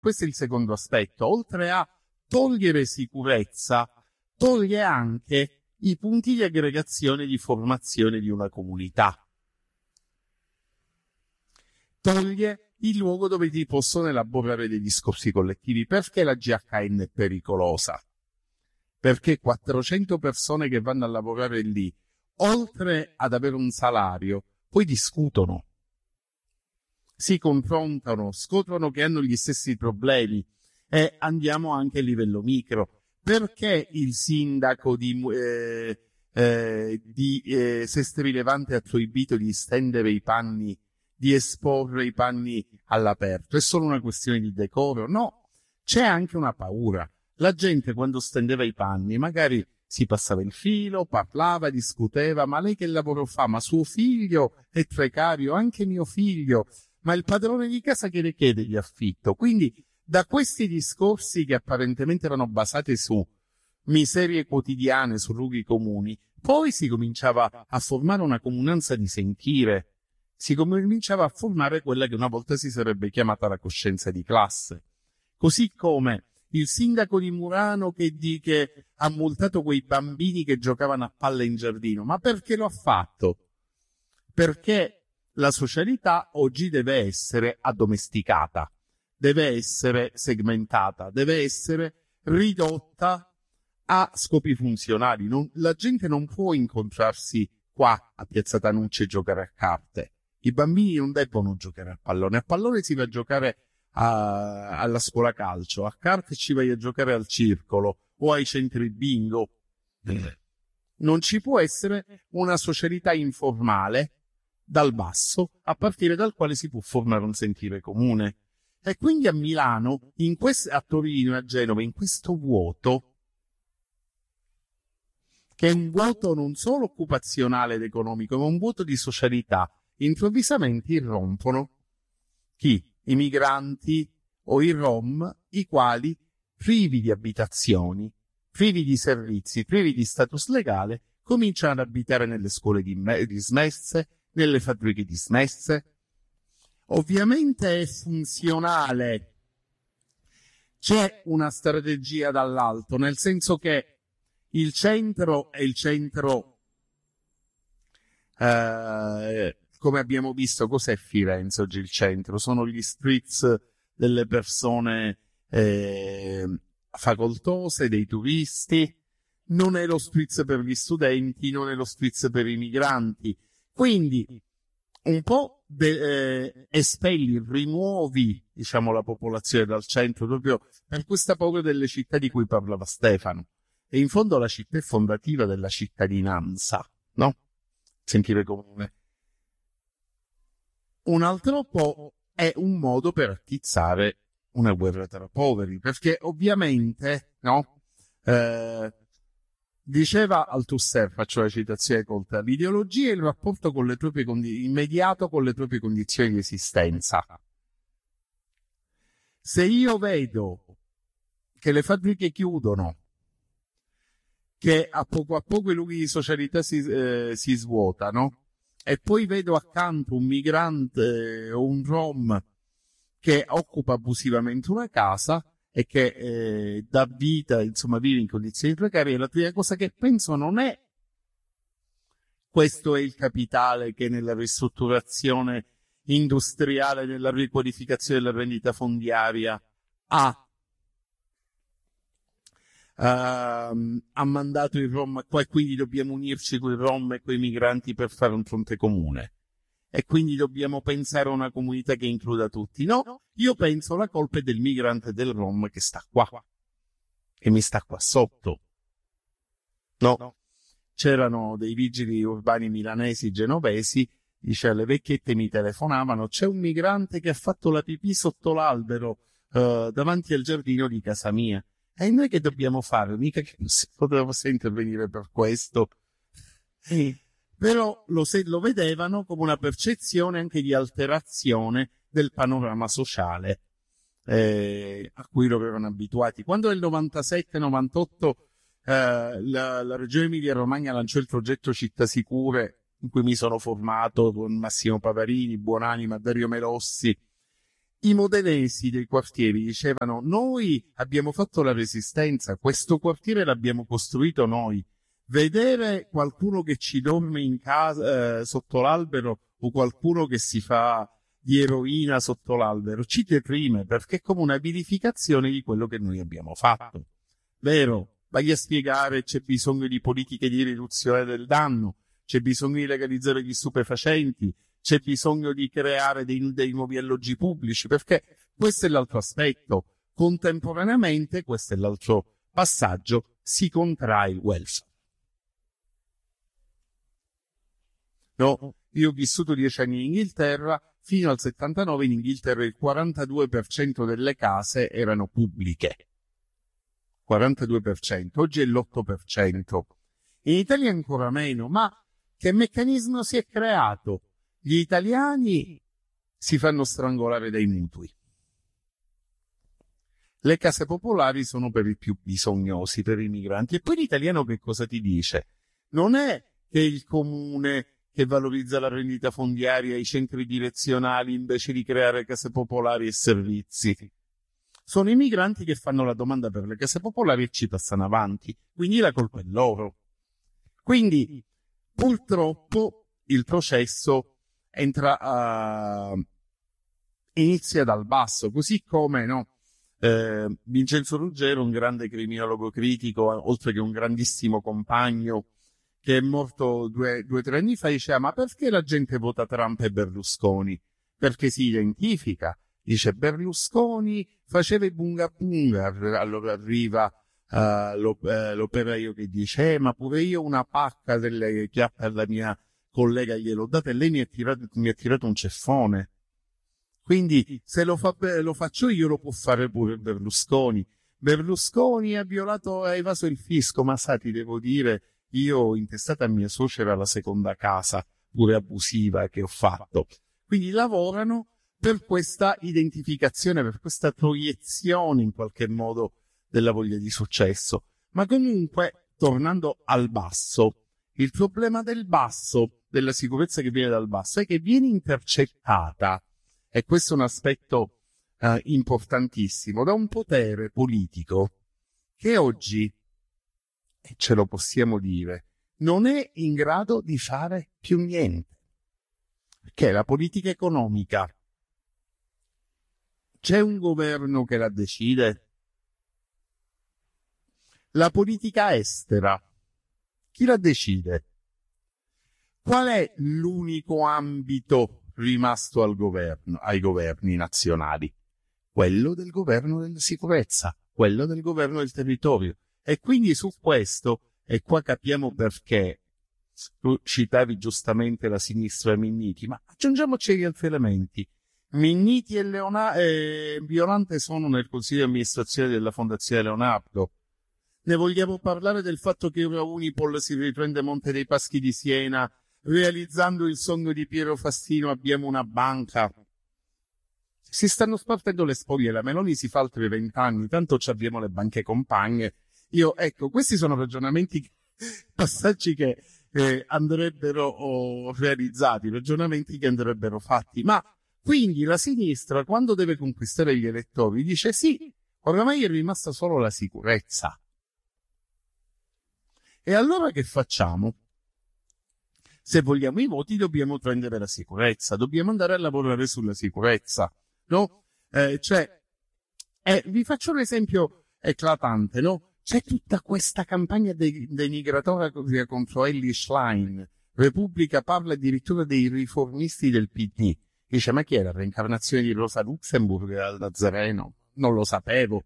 questo è il secondo aspetto. Oltre a togliere sicurezza, toglie anche i punti di aggregazione e di formazione di una comunità. Toglie il luogo dove ti possono elaborare dei discorsi collettivi. Perché la GHN è pericolosa? Perché 400 persone che vanno a lavorare lì, oltre ad avere un salario, poi discutono, si confrontano, scoprono che hanno gli stessi problemi, e andiamo anche a livello micro. Perché il sindaco di Sestri Levante ha proibito di stendere i panni, di esporre i panni all'aperto? È solo una questione di decoro? No, c'è anche una paura. La gente quando stendeva i panni magari si passava il filo, parlava, discuteva: ma lei che lavoro fa? Ma suo figlio è precario, anche mio figlio, ma il padrone di casa che le chiede di affitto? Quindi da questi discorsi che apparentemente erano basati su miserie quotidiane, su rughi comuni, poi si cominciava a formare una comunanza di sentire, si cominciava a formare quella che una volta si sarebbe chiamata la coscienza di classe. Così come il sindaco di Murano che ha multato quei bambini che giocavano a palla in giardino. Ma perché lo ha fatto? Perché la socialità oggi deve essere addomesticata, deve essere segmentata, deve essere ridotta a scopi funzionali. La gente non può incontrarsi qua a Piazza Tanucci e giocare a carte. I bambini non debbono giocare a pallone si va a giocare alla scuola calcio, a carte ci vai a giocare al circolo o ai centri bingo. Non ci può essere una socialità informale dal basso, a partire dal quale si può formare un sentire comune. E quindi a Milano, a Torino e a Genova, in questo vuoto, che è un vuoto non solo occupazionale ed economico, ma un vuoto di socialità, improvvisamente irrompono chi? I migranti o i Rom, i quali, privi di abitazioni, privi di servizi, privi di status legale, cominciano ad abitare nelle scuole dismesse, nelle fabbriche dismesse. Ovviamente è funzionale, c'è una strategia dall'alto, nel senso che il centro è il centro, come abbiamo visto. Cos'è Firenze oggi il centro? Sono gli streets delle persone facoltose, dei turisti, non è lo streets per gli studenti, non è lo streets per i migranti. Quindi un po' espelli, rimuovi, diciamo, la popolazione dal centro, proprio per questa paura delle città di cui parlava Stefano. E in fondo la città è fondativa della cittadinanza, no? Sentire comune. Un altro po' è un modo per attizzare una guerra tra poveri, perché ovviamente, no? Diceva Althusser, faccio la citazione colta, l'ideologia è il rapporto con le proprie immediato con le proprie condizioni di esistenza. Se io vedo che le fabbriche chiudono, che a poco i luoghi di socialità si svuotano, e poi vedo accanto un migrante o un rom che occupa abusivamente una casa e che dà vita, insomma, vive in condizioni precarie, la prima cosa che penso non è questo è il capitale che nella ristrutturazione industriale, nella riqualificazione della rendita fondiaria ha mandato i Rom qua, e quindi dobbiamo unirci con i Rom e con i migranti per fare un fronte comune, e quindi dobbiamo pensare a una comunità che includa tutti. No, io penso la colpa è del migrante e del Rom che sta qua, che mi sta qua sotto. No, c'erano dei vigili urbani milanesi, genovesi, dice, le vecchiette mi telefonavano, c'è un migrante che ha fatto la pipì sotto l'albero davanti al giardino di casa mia. E noi che dobbiamo fare? Mica che potevamo intervenire per questo. Però lo vedevano come una percezione anche di alterazione del panorama sociale a cui lo avevano abituati. Quando nel 97-98 la Regione Emilia-Romagna lanciò il progetto Città Sicure, in cui mi sono formato con Massimo Pavarini, Buonanima, Dario Melossi, I modenesi dei quartieri dicevano: noi abbiamo fatto la resistenza, questo quartiere l'abbiamo costruito noi. Vedere qualcuno che ci dorme in casa, sotto l'albero, o qualcuno che si fa di eroina sotto l'albero ci deprime, perché è come una vilificazione di quello che noi abbiamo fatto. Vero? Vai a spiegare: c'è bisogno di politiche di riduzione del danno, c'è bisogno di legalizzare gli stupefacenti, c'è bisogno di creare dei nuovi alloggi pubblici, perché questo è l'altro aspetto. Contemporaneamente, questo è l'altro passaggio, si contrae il welfare. No? Io ho vissuto 10 anni in Inghilterra, fino al 79 in Inghilterra il 42% delle case erano pubbliche. 42%, oggi è l'8%. In Italia ancora meno, ma che meccanismo si è creato? Gli italiani si fanno strangolare dai mutui. Le case popolari sono per i più bisognosi, per i migranti. E poi l'italiano che cosa ti dice? Non è che il comune che valorizza la rendita fondiaria, i centri direzionali, invece di creare case popolari e servizi. Sono i migranti che fanno la domanda per le case popolari e ci passano avanti. Quindi la colpa è loro. Quindi, purtroppo, il processo inizia dal basso, così come Vincenzo Ruggero, un grande criminologo critico, oltre che un grandissimo compagno, che è morto 2-3 anni fa, diceva: ma perché la gente vota Trump e Berlusconi? Perché si identifica. Dice: Berlusconi faceva i bunga bunga, allora arriva l'operaio che dice: ma pure io una pacca delle chiappe alla mia collega gliel'ho data e lei mi ha tirato un ceffone. Quindi se lo faccio io, lo può fare pure Berlusconi. Berlusconi ha evaso il fisco, ma sa, ti devo dire, io ho intestato a mia suocera la seconda casa, pure abusiva, che ho fatto. Quindi lavorano per questa identificazione, per questa proiezione in qualche modo della voglia di successo. Ma comunque, tornando al basso, il problema del basso, della sicurezza che viene dal basso, è che viene intercettata, e questo è un aspetto importantissimo, da un potere politico che oggi, e ce lo possiamo dire, non è in grado di fare più niente. Perché la politica economica, c'è un governo che la decide? La politica estera, chi la decide? Qual è l'unico ambito rimasto ai governi nazionali? Quello del governo della sicurezza, quello del governo del territorio. E quindi su questo, e qua capiamo perché, tu citavi giustamente la sinistra e Minniti, ma aggiungiamoci gli altri elementi. Minniti e Violante sono nel consiglio di amministrazione della Fondazione Leonardo. Ne vogliamo parlare del fatto che ora Unipol si riprende Monte dei Paschi di Siena, realizzando il sogno di Piero Fassino, abbiamo una banca. Si stanno spartendo le spoglie, la Meloni si fa altri 20 anni, tanto ci abbiamo le banche compagne. Ecco, questi sono ragionamenti, passaggi che andrebbero realizzati, ragionamenti che andrebbero fatti. Ma quindi la sinistra, quando deve conquistare gli elettori, dice: sì, oramai è rimasta solo la sicurezza. E allora che facciamo? Se vogliamo i voti dobbiamo prendere la sicurezza, dobbiamo andare a lavorare sulla sicurezza, no? Vi faccio un esempio eclatante, no? C'è tutta questa campagna denigratoria contro Elly Schlein. Repubblica parla addirittura dei riformisti del PD. Dice: ma chi è la reincarnazione di Rosa Luxemburg al Nazareno? Non lo sapevo.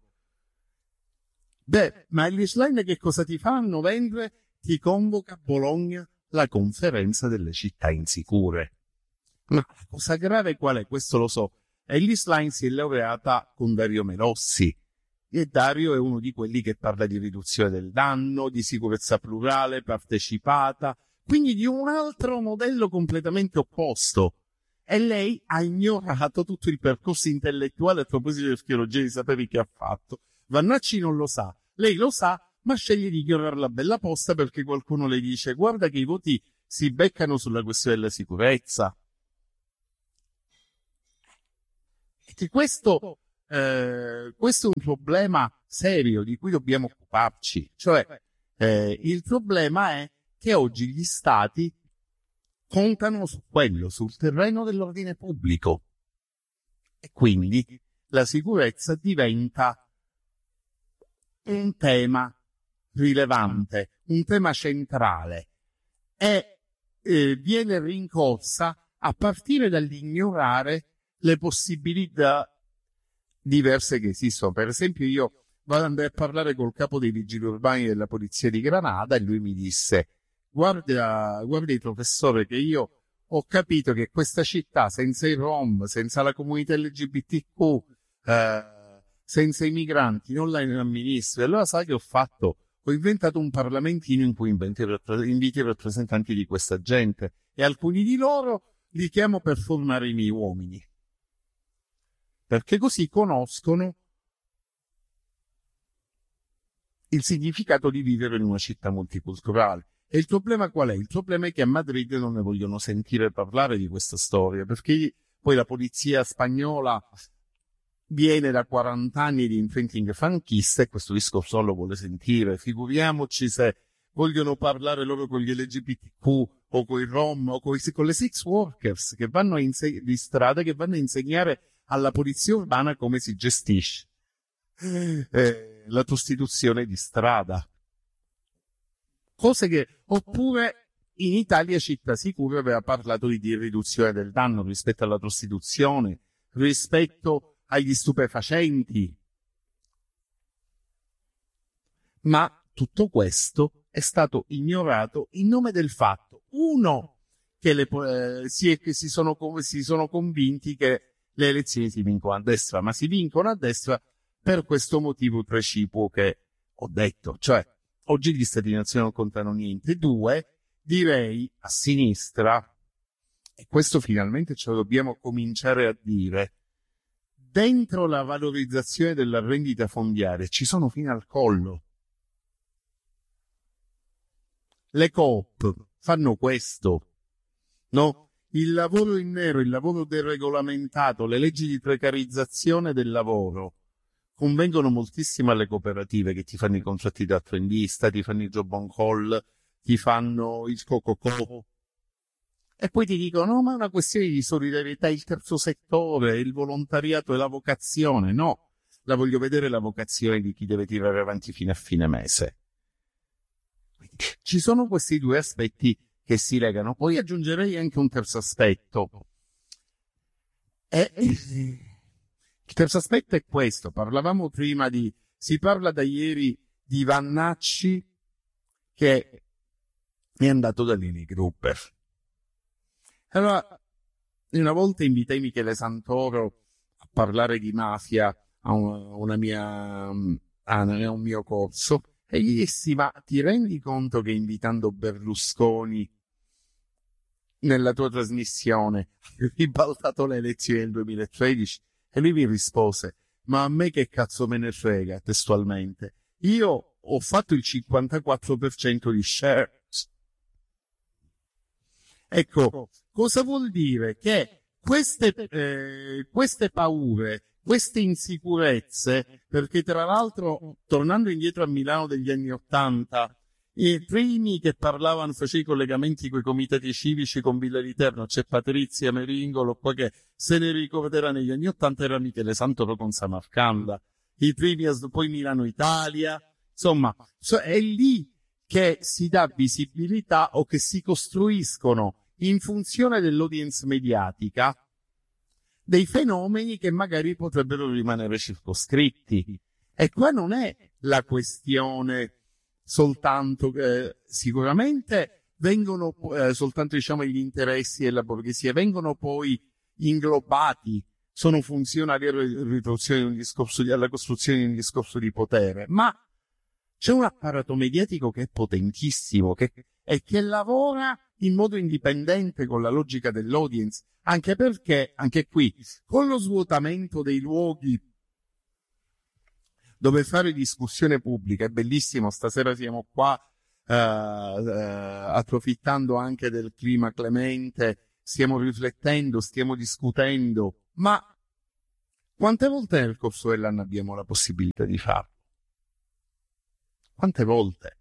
Ma Elly Schlein che cosa ti fa a novembre? Ti convoca a Bologna la conferenza delle città insicure. Ma la cosa grave qual è? Questo lo so. Elly Schlein si è laureata con Dario Melossi. E Dario è uno di quelli che parla di riduzione del danno, di sicurezza plurale, partecipata, quindi di un altro modello completamente opposto. E lei ha ignorato tutto il percorso intellettuale a proposito dell'archeologia di saperi che ha fatto. Vannacci non lo sa, lei lo sa, ma sceglie di ignorare la bella posta perché qualcuno le dice: guarda che i voti si beccano sulla questione della sicurezza. Questo è un problema serio di cui dobbiamo occuparci. Cioè, il problema è che oggi gli stati contano su quello, sul terreno dell'ordine pubblico. E quindi la sicurezza diventa un tema rilevante, un tema centrale e viene rincorsa a partire dall'ignorare le possibilità diverse che esistono. Per esempio, io vado ad andare a parlare col capo dei vigili urbani della polizia di Granada e lui mi disse: guarda professore, che io ho capito che questa città senza i Rom, senza la comunità LGBTQ, senza i migranti non la amministro. E allora sai che ho fatto? Ho inventato un parlamentino in cui inviti i rappresentanti di questa gente e alcuni di loro li chiamo per formare i miei uomini, perché così conoscono il significato di vivere in una città multiculturale. E il problema qual è? Il problema è che a Madrid non ne vogliono sentire parlare di questa storia, perché poi la polizia spagnola viene da 40 anni di imprinting franchista e questo discorso non lo vuole sentire. Figuriamoci se vogliono parlare loro con gli LGBTQ o con i Rom o con le sex workers che vanno di strada, che vanno a insegnare alla polizia urbana come si gestisce la prostituzione di strada. Oppure in Italia Città Sicura aveva parlato di riduzione del danno rispetto alla prostituzione, rispetto agli stupefacenti. Ma tutto questo è stato ignorato in nome del fatto, uno, che si sono convinti che le elezioni si vincono a destra, ma si vincono a destra per questo motivo precipuo che ho detto, cioè oggi gli stati nazioni non contano niente. Due, direi a sinistra, e questo finalmente ce lo dobbiamo cominciare a dire, dentro la valorizzazione della rendita fondiaria ci sono fino al collo. Le coop fanno questo, no? Il lavoro in nero, il lavoro deregolamentato, le leggi di precarizzazione del lavoro convengono moltissimo alle cooperative che ti fanno i contratti da apprendista, ti fanno i job on call, ti fanno il co-co-co. E poi ti dicono, no, ma è una questione di solidarietà, il terzo settore, il volontariato e la vocazione. No, la voglio vedere la vocazione di chi deve tirare avanti fino a fine mese. Quindi, ci sono questi due aspetti che si legano. Poi aggiungerei anche un terzo aspetto. Il terzo aspetto è questo. Parlavamo prima si parla da ieri di Vannacci che è andato da Lili Grupper. Allora, una volta invitai Michele Santoro a parlare di mafia a un mio corso e gli dissi, ma ti rendi conto che invitando Berlusconi nella tua trasmissione hai ribaltato le elezioni del 2013? E lui mi rispose, ma a me che cazzo me ne frega, testualmente. Io ho fatto il 54% di shares. Ecco, cosa vuol dire? Che queste paure, queste insicurezze, perché tra l'altro, tornando indietro a Milano degli anni '80, i primi che parlavano, facevano i collegamenti con i comitati civici con Villa Riterno, c'è Patrizia Meringolo, qua che se ne ricorderà negli anni '80 era Michele Santoro con Samarcanda, i primi, poi Milano Italia, insomma, è lì che si dà visibilità o che si costruiscono in funzione dell'audience mediatica dei fenomeni che magari potrebbero rimanere circoscritti. E qua non è la questione soltanto sicuramente vengono soltanto gli interessi della borghesia, vengono poi inglobati, sono funzionali alla costruzione di un discorso di potere, ma c'è un apparato mediatico che è potentissimo e che lavora in modo indipendente con la logica dell'audience, anche perché, anche qui, con lo svuotamento dei luoghi dove fare discussione pubblica, è bellissimo, stasera siamo qua approfittando anche del clima clemente, stiamo riflettendo, stiamo discutendo, ma Quante volte nel corso dell'anno abbiamo la possibilità di farlo? Quante volte?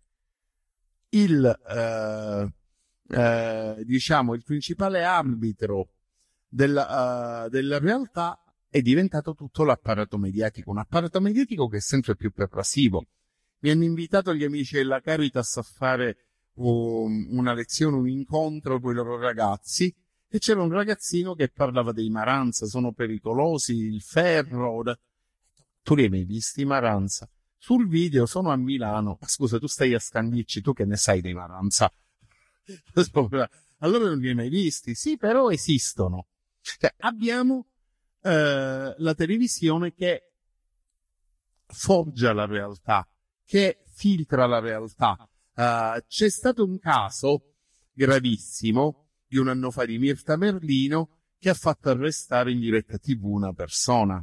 Diciamo, il principale arbitro della realtà è diventato tutto l'apparato mediatico, un apparato mediatico che è sempre più pervasivo. Mi hanno invitato gli amici della Caritas a fare una lezione, un incontro con i loro ragazzi, e c'era un ragazzino che parlava dei Maranza, sono pericolosi, il ferro. Tu li hai mai visti i Maranza? Sul video sono a Milano. Ma scusa, tu stai a Scandicci, tu che ne sai dei Maranza? Allora non li hai mai visti? Sì, però esistono. Cioè, abbiamo la televisione che forgia la realtà, che filtra la realtà. C'è stato un caso gravissimo di un anno fa di Mirta Merlino che ha fatto arrestare in diretta TV una persona,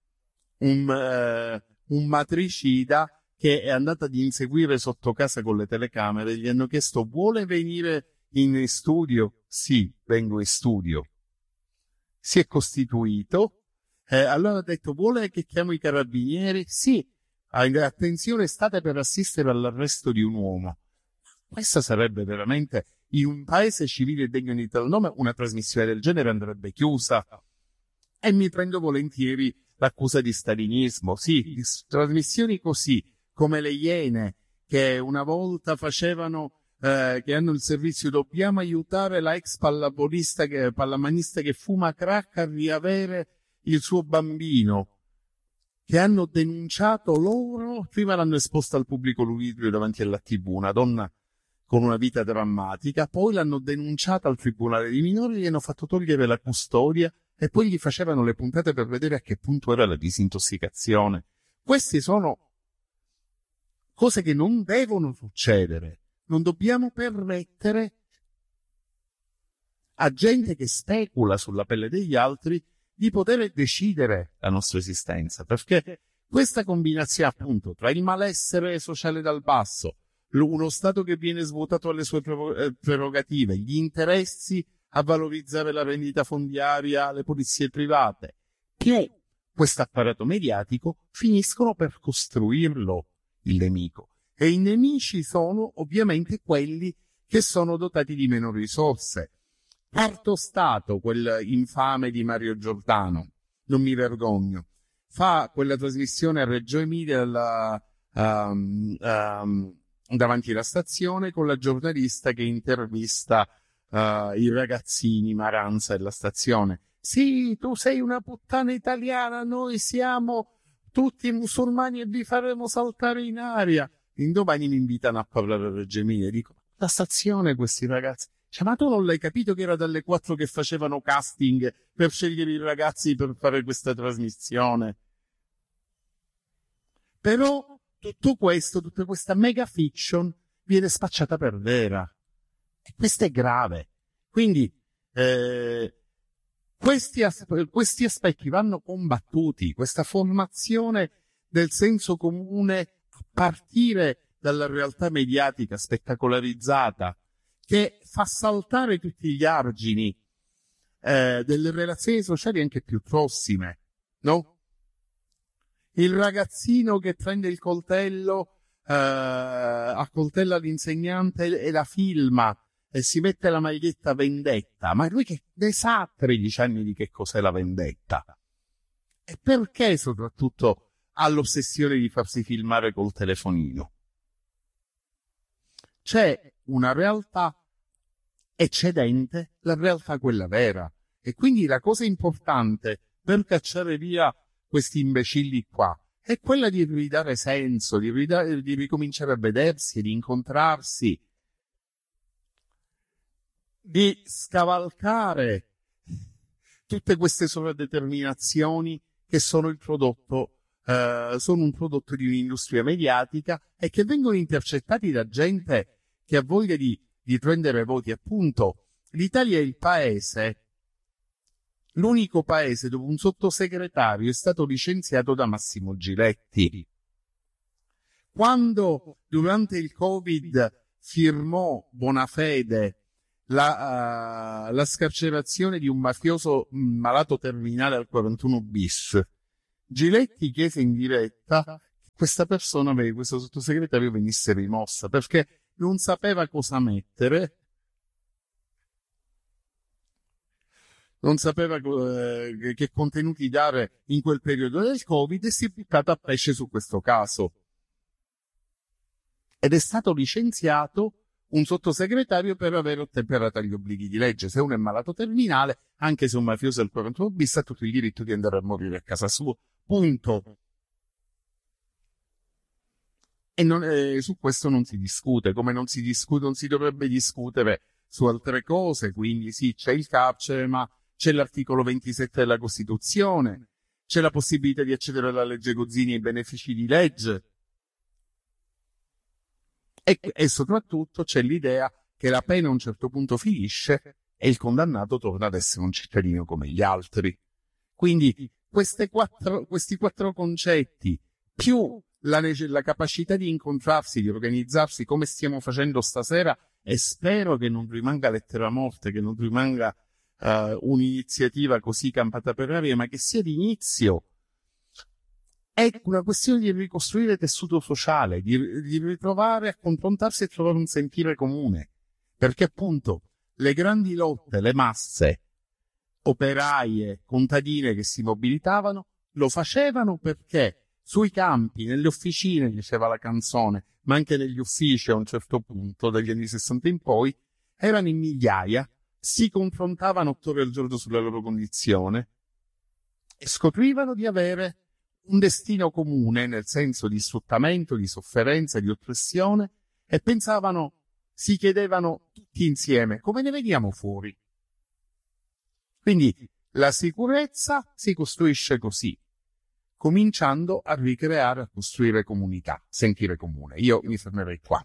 un matricida che è andata ad inseguire sotto casa con le telecamere. Gli hanno chiesto: vuole venire in studio? Sì, vengo in studio. Si è costituito, allora ha detto: vuole che chiamo i carabinieri? Sì, attenzione, state per assistere all'arresto di un uomo. Questa sarebbe veramente, in un paese civile e degno di tal nome, una trasmissione del genere andrebbe chiusa. E mi prendo volentieri l'accusa di stalinismo. Sì, trasmissioni così, come le Iene, che una volta facevano, che hanno il servizio: dobbiamo aiutare la ex pallamanista che fuma crack a riavere il suo bambino, che hanno denunciato loro, prima l'hanno esposta al pubblico ludibrio davanti alla TV, una donna con una vita drammatica, poi l'hanno denunciata al tribunale dei minori, gli hanno fatto togliere la custodia e poi gli facevano le puntate per vedere a che punto era la disintossicazione. Queste sono cose che non devono succedere. Non dobbiamo permettere a gente che specula sulla pelle degli altri di poter decidere la nostra esistenza, perché questa combinazione, appunto, tra il malessere sociale dal basso, uno Stato che viene svuotato alle sue prerogative, gli interessi a valorizzare la rendita fondiaria, le polizie private, più questo apparato mediatico, finiscono per costruirlo il nemico. E i nemici sono ovviamente quelli che sono dotati di meno risorse. Quarto Stato, quel infame di Mario Giordano, non mi vergogno, fa quella trasmissione a Reggio Emilia davanti alla stazione, con la giornalista che intervista i ragazzini Maranza della stazione. Sì, tu sei una puttana italiana, noi siamo tutti musulmani e vi faremo saltare in aria. Indomani mi invitano a parlare a Reggio Emilia e dico: la stazione, questi ragazzi. Cioè, ma tu non l'hai capito che era dalle 4 che facevano casting per scegliere i ragazzi per fare questa trasmissione? Però tutto questo, tutta questa mega fiction viene spacciata per vera. E questo è grave. Quindi questi aspetti vanno combattuti, questa formazione del senso comune a partire dalla realtà mediatica spettacolarizzata, che fa saltare tutti gli argini delle relazioni sociali anche più prossime, no? Il ragazzino che prende il coltello, accoltella l'insegnante e la filma e si mette la maglietta vendetta, ma lui che ne sa a 13 anni di che cos'è la vendetta? E perché soprattutto ha l'ossessione di farsi filmare col telefonino? C'è una realtà eccedente, la realtà quella vera. E quindi la cosa importante per cacciare via questi imbecilli qua è quella di ridare senso, di ricominciare a vedersi, di incontrarsi, di scavalcare tutte queste sovradeterminazioni che sono il prodotto, sono un prodotto di un'industria mediatica e che vengono intercettati da gente che ha voglia di prendere voti. Appunto, l'Italia è il paese, l'unico paese dove un sottosegretario è stato licenziato da Massimo Giletti. Quando durante il Covid firmò Bonafede la scarcerazione di un mafioso malato terminale al 41 bis, Giletti chiese in diretta che questa persona, questo sottosegretario, venisse rimossa perché non sapeva cosa mettere, non sapeva che contenuti dare in quel periodo del Covid e si è buttato a pesce su questo caso. Ed è stato licenziato un sottosegretario per aver ottemperato agli obblighi di legge. Se uno è malato terminale, anche se un mafioso del 41 bis, ha tutto il diritto di andare a morire a casa sua. Punto. E su questo non si discute, come non si dovrebbe discutere su altre cose. Quindi sì, c'è il carcere, ma c'è l'articolo 27 della Costituzione, c'è la possibilità di accedere alla legge Gozzini e ai benefici di legge. E soprattutto c'è l'idea che la pena a un certo punto finisce e il condannato torna ad essere un cittadino come gli altri. Quindi questi quattro concetti, più la capacità di incontrarsi, di organizzarsi come stiamo facendo stasera, e spero che non rimanga lettera morte, che non rimanga un'iniziativa così campata per aria, ma che sia l'inizio. È una questione di ricostruire tessuto sociale, di ritrovare a confrontarsi e trovare un sentire comune. Perché appunto le grandi lotte, le masse operaie, contadine che si mobilitavano, lo facevano perché sui campi, nelle officine, diceva la canzone, ma anche negli uffici a un certo punto, dagli anni 60 in poi, erano in migliaia, si confrontavano 8 ore al giorno sulla loro condizione e scoprivano di avere un destino comune, nel senso di sfruttamento, di sofferenza, di oppressione, e si chiedevano tutti insieme come ne veniamo fuori. Quindi la sicurezza si costruisce così, cominciando a ricreare, a costruire comunità, sentire comune. Io mi fermerei qua.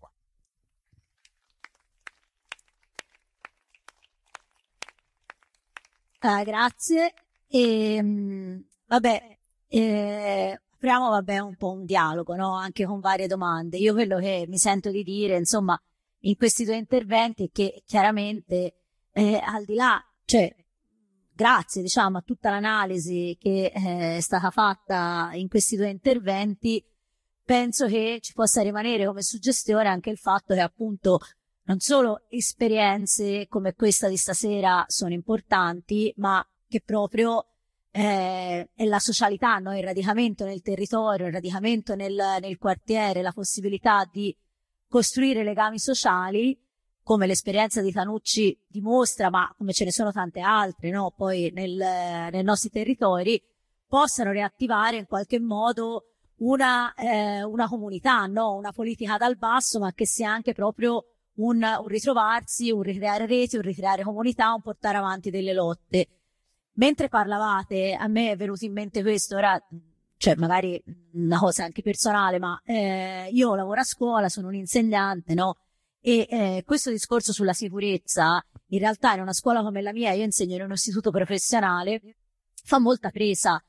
Grazie. Apriamo un po' un dialogo, no? Anche con varie domande. Io quello che mi sento di dire, insomma, in questi 2 interventi è che chiaramente al di là, cioè, grazie, diciamo, a tutta l'analisi che è stata fatta in questi 2 interventi, penso che ci possa rimanere come suggestione anche il fatto che appunto non solo esperienze come questa di stasera sono importanti, ma che proprio è la socialità, no? Il radicamento nel territorio, il radicamento nel quartiere, la possibilità di costruire legami sociali, come l'esperienza di Tanucci dimostra, ma come ce ne sono tante altre, no? Poi nei nostri territori, possano riattivare in qualche modo una comunità, no? Una politica dal basso, ma che sia anche proprio un ritrovarsi, un ricreare reti, un ricreare comunità, un portare avanti delle lotte. Mentre parlavate, a me è venuto in mente questo, ora, cioè magari una cosa anche personale, ma io lavoro a scuola, sono un insegnante, no? E questo discorso sulla sicurezza, in realtà in una scuola come la mia, io insegno in un istituto professionale, fa molta presa.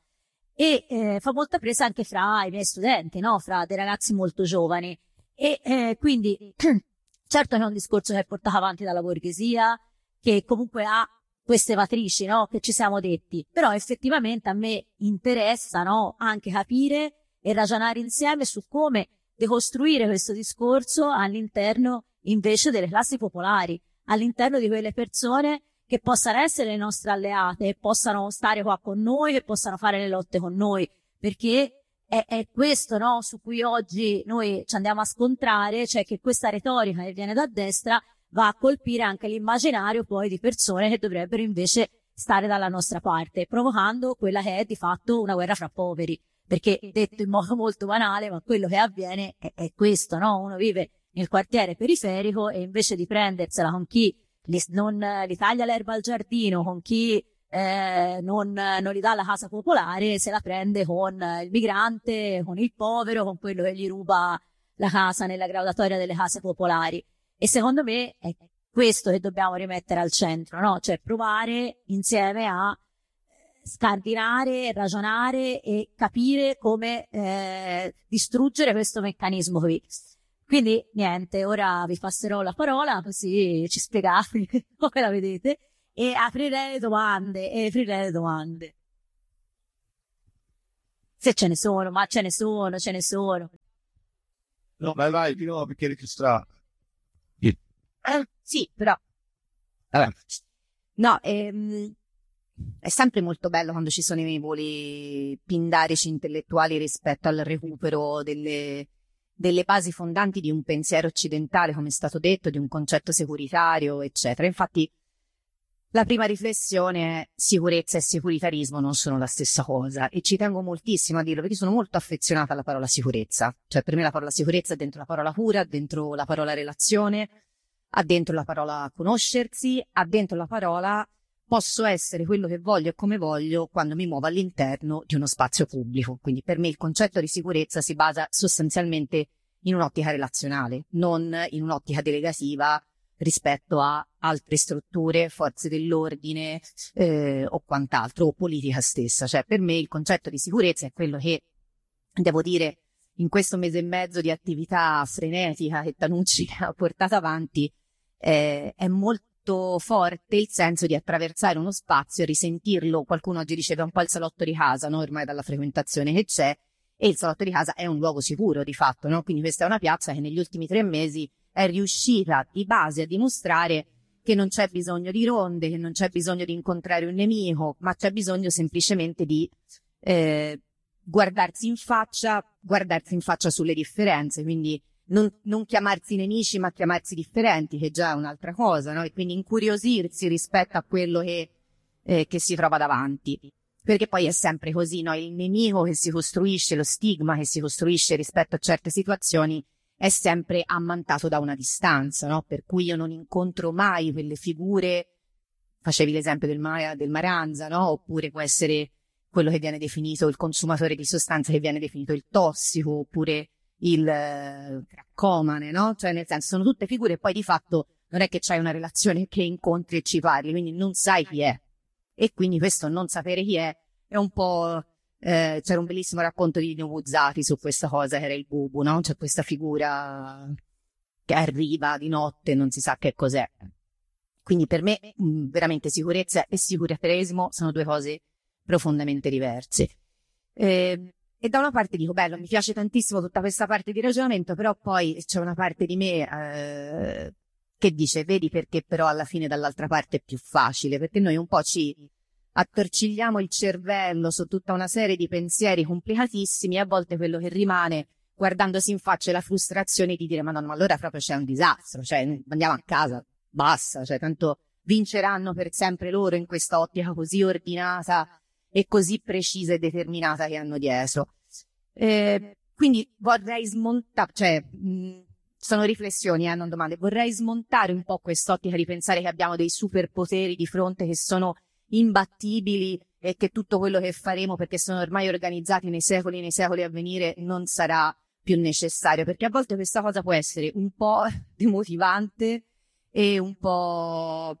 E fa molta presa anche fra i miei studenti, no? Fra dei ragazzi molto giovani. E quindi, certo che è un discorso che è portato avanti dalla borghesia, che comunque ha queste matrici, no? Che ci siamo detti. Però effettivamente a me interessa, no? Anche capire e ragionare insieme su come decostruire questo discorso all'interno invece delle classi popolari, all'interno di quelle persone che possano essere le nostre alleate, che possano stare qua con noi, che possano fare le lotte con noi, perché è questo, no? Su cui oggi noi ci andiamo a scontrare, cioè che questa retorica che viene da destra va a colpire anche l'immaginario poi di persone che dovrebbero invece stare dalla nostra parte, provocando quella che è di fatto una guerra fra poveri, perché detto in modo molto banale, ma quello che avviene è questo, no? Uno vive nel quartiere periferico e invece di prendersela con chi non gli taglia l'erba al giardino, con chi non gli dà la casa popolare, se la prende con il migrante, con il povero, con quello che gli ruba la casa nella graduatoria delle case popolari. E secondo me è questo che dobbiamo rimettere al centro, no? Cioè provare insieme a scardinare, ragionare e capire come distruggere questo meccanismo qui. Quindi niente, ora vi passerò la parola così ci spiegate come la vedete e aprirei le domande. Se ce ne sono, ma ce ne sono. No, vai, no, perché registrare. Sì, però no, è sempre molto bello quando ci sono i voli pindarici intellettuali rispetto al recupero delle basi fondanti di un pensiero occidentale, come è stato detto, di un concetto securitario, eccetera. Infatti, la prima riflessione è: sicurezza e securitarismo non sono la stessa cosa, e ci tengo moltissimo a dirlo perché sono molto affezionata alla parola sicurezza. Cioè, per me la parola sicurezza è dentro la parola cura, dentro la parola relazione, ha dentro la parola conoscersi, ha dentro la parola posso essere quello che voglio e come voglio quando mi muovo all'interno di uno spazio pubblico. Quindi per me il concetto di sicurezza si basa sostanzialmente in un'ottica relazionale, non in un'ottica delegativa rispetto a altre strutture, forze dell'ordine o quant'altro, o politica stessa. Cioè, per me il concetto di sicurezza è quello che, devo dire, in questo mese e mezzo di attività frenetica che Tanucci ha portato avanti, è molto forte il senso di attraversare uno spazio e risentirlo. Qualcuno oggi diceva un po' il salotto di casa, no? Ormai dalla frequentazione che c'è, e il salotto di casa è un luogo sicuro di fatto, no? Quindi questa è una piazza che negli ultimi 3 mesi è riuscita di base a dimostrare che non c'è bisogno di ronde, che non c'è bisogno di incontrare un nemico, ma c'è bisogno semplicemente di guardarsi in faccia sulle differenze, quindi non chiamarsi nemici ma chiamarsi differenti, che già è un'altra cosa, no? E quindi incuriosirsi rispetto a quello che si trova davanti, perché poi è sempre così, no? Il nemico che si costruisce, lo stigma che si costruisce rispetto a certe situazioni è sempre ammantato da una distanza, no? Per cui io non incontro mai quelle figure, facevi l'esempio del Maranza, no? Oppure può essere quello che viene definito il consumatore di sostanze, che viene definito il tossico, oppure il craccomane, no? Cioè, nel senso, sono tutte figure e poi di fatto non è che c'hai una relazione che incontri e ci parli, quindi non sai chi è. E quindi questo non sapere chi è un po'... c'era un bellissimo racconto di Nino Buzzati su questa cosa, che era il Bubu, no? C'è questa figura che arriva di notte, non si sa che cos'è. Quindi per me veramente sicurezza e securitarismo sono 2 cose profondamente diverse. E da una parte dico, bello, mi piace tantissimo tutta questa parte di ragionamento, però poi c'è una parte di me che dice, vedi perché però alla fine dall'altra parte è più facile, perché noi un po' ci attorcigliamo il cervello su tutta una serie di pensieri complicatissimi, e a volte quello che rimane, guardandosi in faccia, è la frustrazione di dire, ma no, ma allora proprio c'è un disastro, cioè andiamo a casa, basta, cioè tanto vinceranno per sempre loro in questa ottica così ordinata e così precisa e determinata che hanno dietro. Quindi vorrei smontare, cioè sono riflessioni, non domande, vorrei smontare un po' quest'ottica di pensare che abbiamo dei superpoteri di fronte che sono imbattibili e che tutto quello che faremo, perché sono ormai organizzati nei secoli a venire, non sarà più necessario, perché a volte questa cosa può essere un po' demotivante e un po'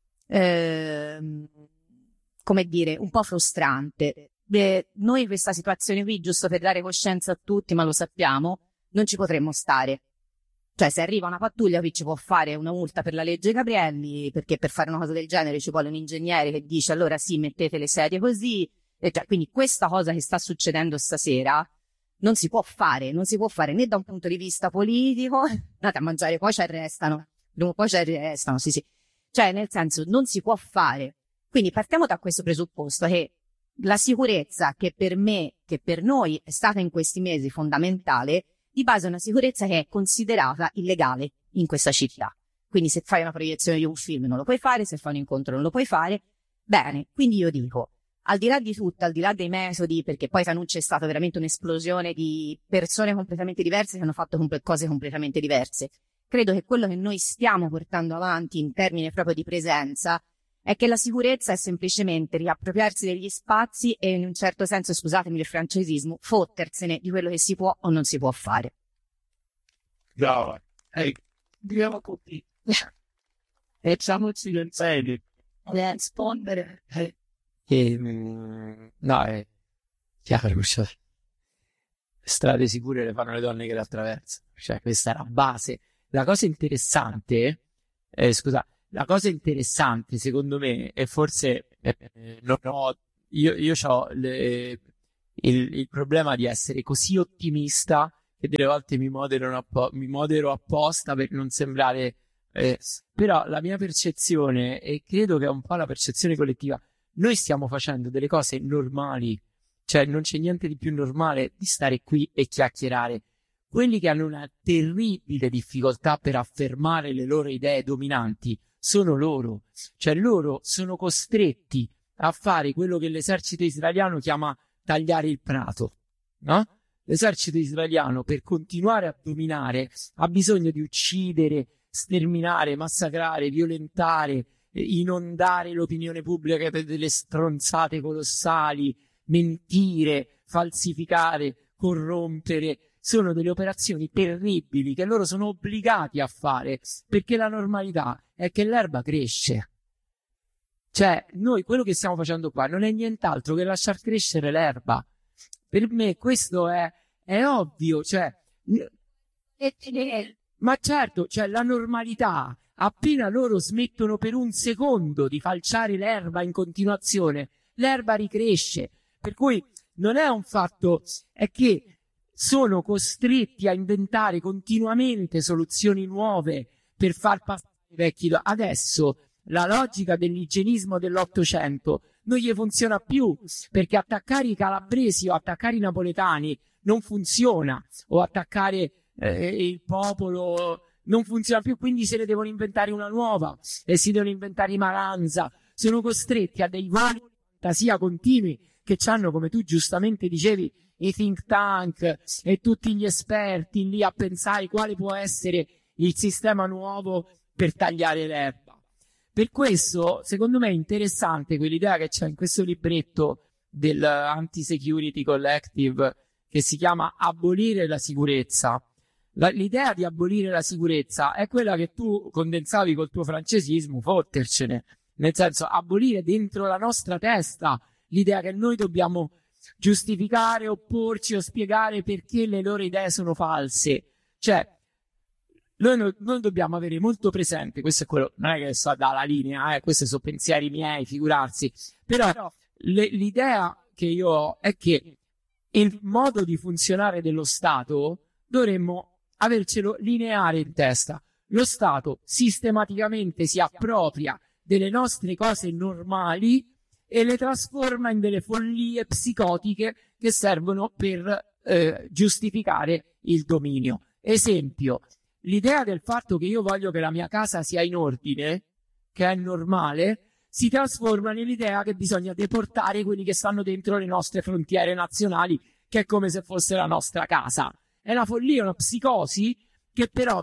come dire, un po' frustrante. Noi in questa situazione qui, giusto per dare coscienza a tutti, ma lo sappiamo, non ci potremmo stare. Cioè, se arriva una pattuglia qui ci può fare una multa per la legge Gabrielli, perché per fare una cosa del genere ci vuole un ingegnere che dice allora sì, mettete le sedie così, e cioè, quindi questa cosa che sta succedendo stasera non si può fare né da un punto di vista politico, andate a mangiare, poi ci arrestano, prima o poi ci arrestano, sì. Cioè, nel senso, non si può fare. Quindi partiamo da questo presupposto, che la sicurezza che per me, che per noi è stata in questi mesi fondamentale, di base è una sicurezza che è considerata illegale in questa città. Quindi se fai una proiezione di un film non lo puoi fare, se fai un incontro non lo puoi fare. Bene, quindi io dico, al di là di tutto, al di là dei metodi, perché poi Tanucci è stata veramente un'esplosione di persone completamente diverse che hanno fatto cose completamente diverse. Credo che quello che noi stiamo portando avanti in termini proprio di presenza è che la sicurezza è semplicemente riappropriarsi degli spazi e, in un certo senso, scusatemi il francesismo, fottersene di quello che si può o non si può fare. Brava. Diciamo così. Facciamoci del bene. Rispondere. No, è chiaro, cioè, strade sicure le fanno le donne che le attraversano. Cioè, questa è la base. La cosa interessante, secondo me, e forse io ho il problema di essere così ottimista che delle volte mi modero apposta per non sembrare... però la mia percezione, e credo che è un po' la percezione collettiva, noi stiamo facendo delle cose normali, cioè non c'è niente di più normale di stare qui e chiacchierare. Quelli che hanno una terribile difficoltà per affermare le loro idee dominanti sono loro, cioè loro sono costretti a fare quello che l'esercito israeliano chiama tagliare il prato, no? L'esercito israeliano, per continuare a dominare, ha bisogno di uccidere, sterminare, massacrare, violentare, inondare l'opinione pubblica delle stronzate colossali, mentire, falsificare, corrompere. Sono delle operazioni terribili che loro sono obbligati a fare, perché la normalità è che l'erba cresce. Cioè, noi quello che stiamo facendo qua non è nient'altro che lasciar crescere l'erba. Per me questo è ovvio, cioè... Ma certo, cioè la normalità, appena loro smettono per un secondo di falciare l'erba in continuazione, l'erba ricresce. Per cui non è un fatto, è che sono costretti a inventare continuamente soluzioni nuove per far passare i vecchi. Adesso la logica dell'igienismo dell'Ottocento non gli funziona più, perché attaccare i calabresi o attaccare i napoletani non funziona, o attaccare il popolo non funziona più, quindi se ne devono inventare una nuova e si devono inventare i Maranza. Sono costretti a dei voli di fantasia continui che hanno, come tu giustamente dicevi, i think tank e tutti gli esperti lì a pensare quale può essere il sistema nuovo per tagliare l'erba. Per questo, secondo me, è interessante quell'idea che c'è in questo libretto del Anti-Security Collective che si chiama Abolire la sicurezza. L'idea di abolire la sicurezza è quella che tu condensavi col tuo francesismo, fottercene, nel senso abolire dentro la nostra testa l'idea che noi dobbiamo giustificare, opporci o spiegare perché le loro idee sono false. Cioè, noi dobbiamo avere molto presente, questo è quello, non è che so dalla linea, questi sono pensieri miei, figurarsi, però l'idea che io ho è che il modo di funzionare dello Stato dovremmo avercelo lineare in testa. Lo Stato sistematicamente si appropria delle nostre cose normali e le trasforma in delle follie psicotiche che servono per giustificare il dominio. Esempio, l'idea del fatto che io voglio che la mia casa sia in ordine, che è normale, si trasforma nell'idea che bisogna deportare quelli che stanno dentro le nostre frontiere nazionali, che è come se fosse la nostra casa. È una follia, una psicosi che però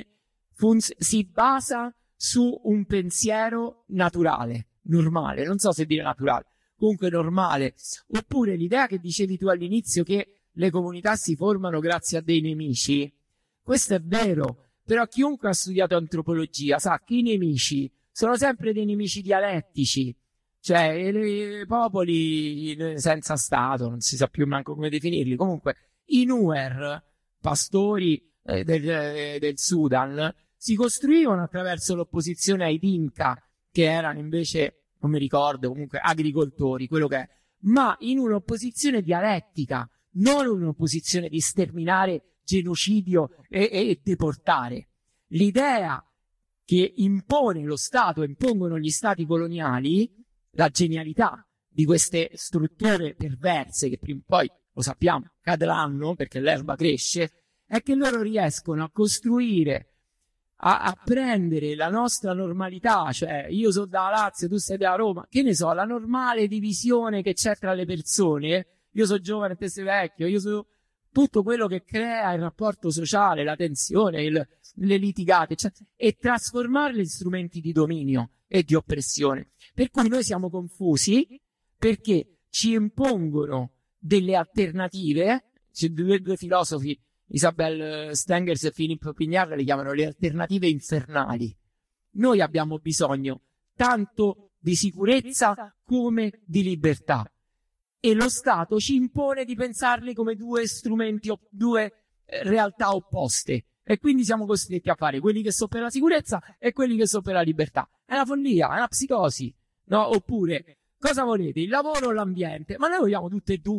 si basa su un pensiero naturale, normale, non so se dire naturale, comunque normale. Oppure l'idea che dicevi tu all'inizio che le comunità si formano grazie a dei nemici. Questo è vero, però chiunque ha studiato antropologia sa che i nemici sono sempre dei nemici dialettici, cioè i popoli senza Stato, non si sa più manco come definirli. Comunque i Nuer, pastori del Sudan, si costruivano attraverso l'opposizione ai Dinka, che erano invece, non mi ricordo, comunque agricoltori, quello che è, ma in un'opposizione dialettica, non un'opposizione di sterminare, genocidio e deportare. L'idea che impone lo Stato, impongono gli stati coloniali, la genialità di queste strutture perverse che prima o poi, lo sappiamo, cadranno perché l'erba cresce, è che loro riescono a costruire, a prendere la nostra normalità, cioè io sono da Lazio, tu sei da Roma, che ne so, la normale divisione che c'è tra le persone, io sono giovane, te sei vecchio, io sono tutto quello che crea il rapporto sociale, la tensione, le litigate, cioè, e trasformarli in strumenti di dominio e di oppressione. Per cui noi siamo confusi perché ci impongono delle alternative. C'è due filosofi, Isabel Stengers e Philippe Pignard, le chiamano le alternative infernali. Noi abbiamo bisogno tanto di sicurezza come di libertà e lo Stato ci impone di pensarli come due strumenti, due realtà opposte, e quindi siamo costretti a fare quelli che sono per la sicurezza e quelli che sono per la libertà. È una follia, è una psicosi, no? Oppure, cosa volete, il lavoro o l'ambiente? Ma noi vogliamo tutte e due.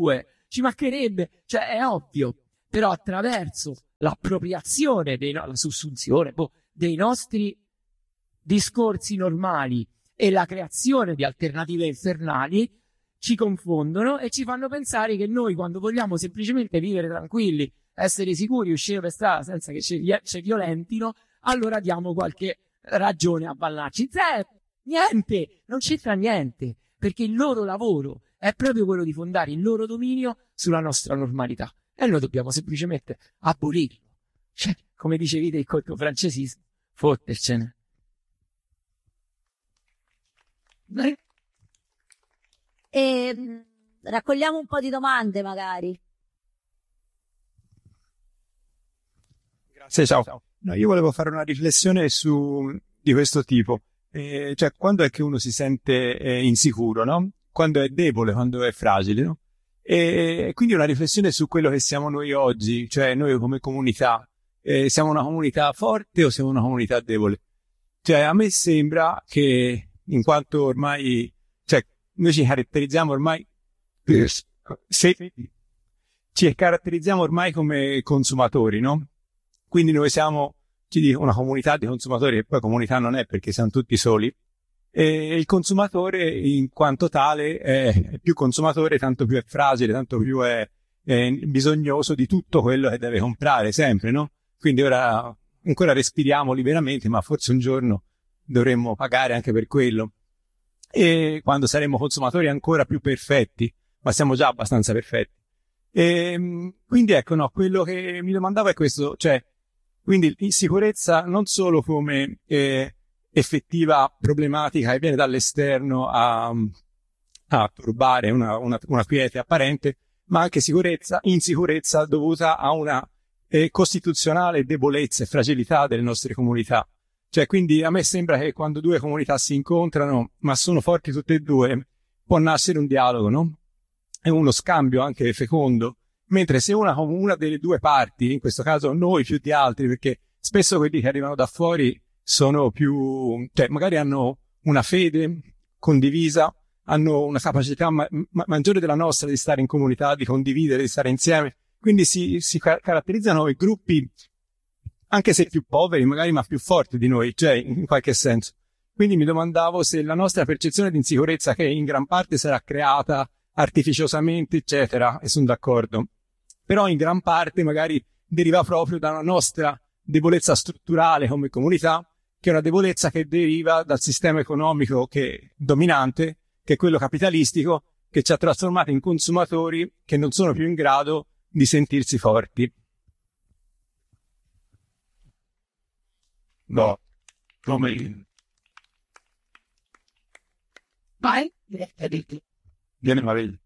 ci mancherebbe, cioè è ovvio, però attraverso l'appropriazione, la sussunzione dei nostri discorsi normali e la creazione di alternative infernali ci confondono e ci fanno pensare che noi, quando vogliamo semplicemente vivere tranquilli, essere sicuri, uscire per strada senza che ci violentino, allora diamo qualche ragione a Ballacci. Niente, non c'entra niente, perché il loro lavoro è proprio quello di fondare il loro dominio sulla nostra normalità e noi dobbiamo semplicemente abolirlo. Cioè, come dicevi del col francesismo, fottercene. E raccogliamo un po' di domande magari. Grazie, ciao. No, io volevo fare una riflessione di questo tipo. Cioè, quando è che uno si sente insicuro, no? Quando è debole, quando è fragile, no? E quindi una riflessione su quello che siamo noi oggi, cioè noi come comunità. Siamo una comunità forte o siamo una comunità debole? Cioè, a me sembra che, in quanto ormai, cioè, noi ci caratterizziamo ormai, ci caratterizziamo ormai come consumatori, no? Quindi noi siamo, ci dico, una comunità di consumatori, che poi comunità non è perché siamo tutti soli, e il consumatore in quanto tale è più consumatore, tanto più è fragile, tanto più è bisognoso di tutto quello che deve comprare sempre, no? Quindi ora ancora respiriamo liberamente, ma forse un giorno dovremmo pagare anche per quello. E quando saremo consumatori ancora più perfetti, ma siamo già abbastanza perfetti. E quindi ecco, no, quello che mi domandavo è questo, cioè, quindi insicurezza non solo come effettiva problematica che viene dall'esterno a turbare una quiete apparente, ma anche insicurezza dovuta a una costituzionale debolezza e fragilità delle nostre comunità. Cioè, quindi a me sembra che quando due comunità si incontrano, ma sono forti tutte e due, può nascere un dialogo, no? È uno scambio anche fecondo. Mentre se una delle due parti, in questo caso noi più di altri, perché spesso quelli che arrivano da fuori sono più, cioè magari hanno una fede condivisa, hanno una capacità maggiore della nostra di stare in comunità, di condividere, di stare insieme. Quindi si caratterizzano i gruppi, anche se più poveri, magari, ma più forti di noi, cioè in qualche senso. Quindi mi domandavo se la nostra percezione di insicurezza, che in gran parte sarà creata artificiosamente, eccetera, e sono d'accordo, però in gran parte magari deriva proprio da una nostra debolezza strutturale come comunità, che è una debolezza che deriva dal sistema economico dominante, che è quello capitalistico, che ci ha trasformato in consumatori che non sono più in grado di sentirsi forti. No, come... Vai. Viene Maria.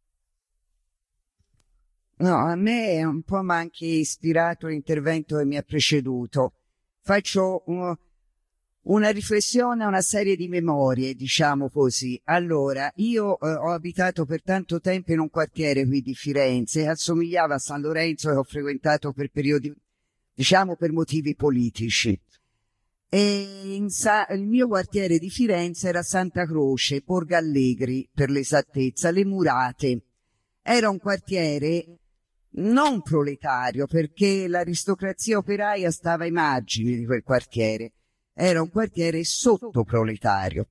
No, a me un po' mi ha anche ispirato l'intervento che mi ha preceduto. Faccio una riflessione, una serie di memorie, diciamo così. Allora, io ho abitato per tanto tempo in un quartiere qui di Firenze, assomigliava a San Lorenzo, che ho frequentato per periodi, diciamo, per motivi politici. E il mio quartiere di Firenze era Santa Croce, Borgo Allegri, per l'esattezza, Le Murate. Era un quartiere non proletario, perché l'aristocrazia operaia stava ai margini di quel quartiere. Era un quartiere sottoproletario.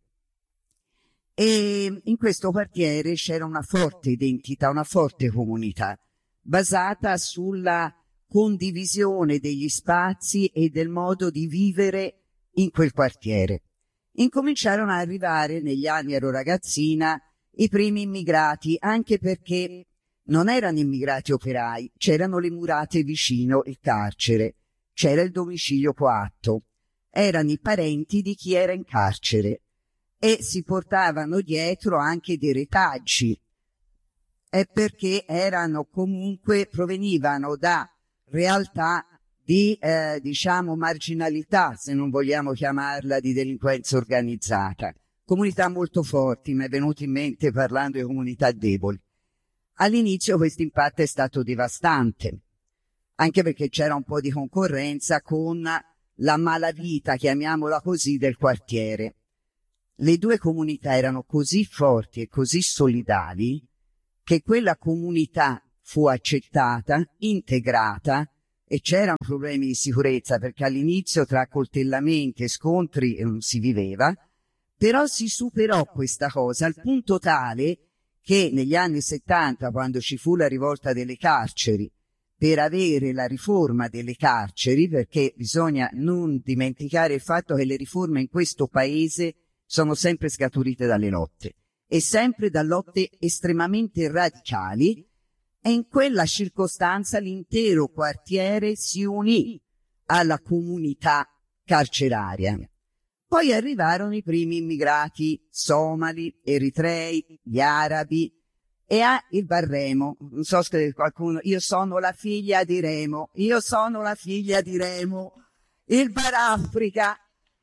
E in questo quartiere c'era una forte identità, una forte comunità, basata sulla condivisione degli spazi e del modo di vivere in quel quartiere. Incominciarono ad arrivare, negli anni ero ragazzina, i primi immigrati, anche perché non erano immigrati operai, c'erano le murate vicino il carcere, c'era il domicilio coatto, erano i parenti di chi era in carcere e si portavano dietro anche dei retaggi, perché erano comunque, provenivano da realtà di, diciamo, marginalità, se non vogliamo chiamarla di delinquenza organizzata. Comunità molto forti, mi è venuto in mente parlando di comunità deboli. All'inizio questo impatto è stato devastante, anche perché c'era un po' di concorrenza con la malavita, chiamiamola così, del quartiere. Le due comunità erano così forti e così solidali che quella comunità fu accettata, integrata, e c'erano problemi di sicurezza perché all'inizio tra accoltellamenti e scontri non si viveva, però si superò questa cosa al punto tale che negli anni 70, quando ci fu la rivolta delle carceri, per avere la riforma delle carceri, perché bisogna non dimenticare il fatto che le riforme in questo paese sono sempre scaturite dalle lotte, e sempre da lotte estremamente radicali, e in quella circostanza l'intero quartiere si unì alla comunità carceraria. Poi arrivarono i primi immigrati somali, eritrei, gli arabi, e il Barremo. Non so se qualcuno, io sono la figlia di Remo, io sono la figlia di Remo, il Barafrica,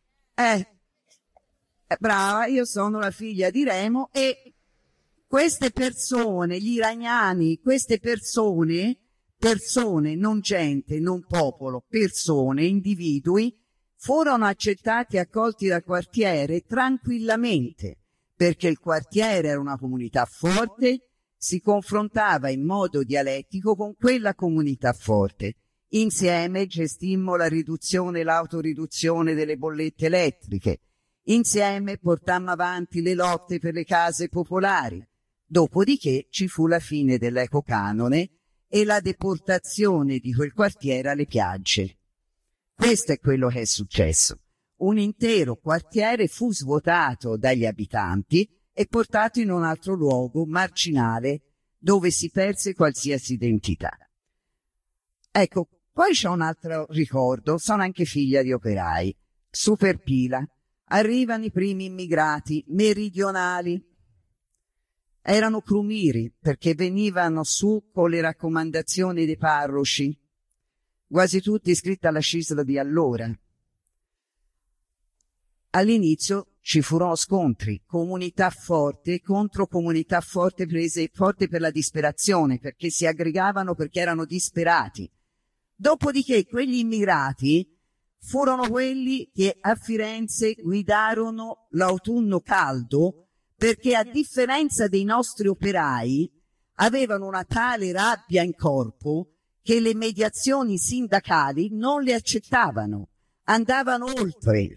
brava, io sono la figlia di Remo, e queste persone, gli iraniani, queste persone, non gente, non popolo, persone, individui, furono accettati e accolti dal quartiere tranquillamente, perché il quartiere era una comunità forte, si confrontava in modo dialettico con quella comunità forte. Insieme gestimmo la riduzione e l'autoriduzione delle bollette elettriche. Insieme portammo avanti le lotte per le case popolari. Dopodiché ci fu la fine dell'ecocanone e la deportazione di quel quartiere alle piagge. Questo è quello che è successo. Un intero quartiere fu svuotato dagli abitanti e portato in un altro luogo marginale dove si perse qualsiasi identità. Ecco, poi c'è un altro ricordo, sono anche figlia di operai, super pila. Arrivano i primi immigrati meridionali, erano crumiri perché venivano su con le raccomandazioni dei parroci, quasi tutti iscritti alla CISL di allora. All'inizio ci furono scontri, comunità forte contro comunità forte, prese forte per la disperazione, perché si aggregavano perché erano disperati. Dopodiché quegli immigrati furono quelli che a Firenze guidarono l'autunno caldo, perché a differenza dei nostri operai avevano una tale rabbia in corpo che le mediazioni sindacali non le accettavano, andavano oltre.